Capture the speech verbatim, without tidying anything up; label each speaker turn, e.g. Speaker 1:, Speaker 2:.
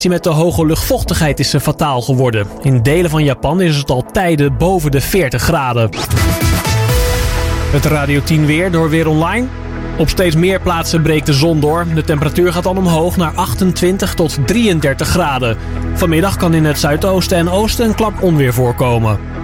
Speaker 1: Met de hoge luchtvochtigheid is ze fataal geworden. In delen van Japan is het al tijden boven de veertig graden. Het Radio tien weer door Weer Online. Op steeds meer plaatsen breekt de zon door. De temperatuur gaat dan omhoog naar achtentwintig tot drieëndertig graden. Vanmiddag kan in het zuidoosten en oosten een klap onweer voorkomen.